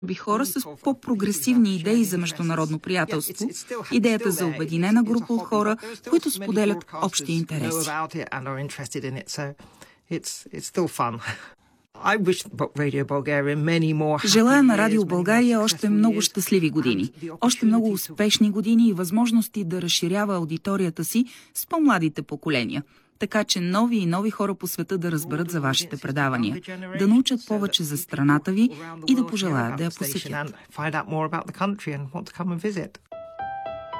хора с по-прогресивни идеи за международно приятелство, идеята за обединена група от хора, които споделят общи интереси. Желая на Радио България още много щастливи години, още много успешни години и възможности да разширява аудиторията си с по-младите поколения, така че нови и нови хора по света да разберат за вашите предавания, да научат повече за страната ви и да пожелаят да я посетят.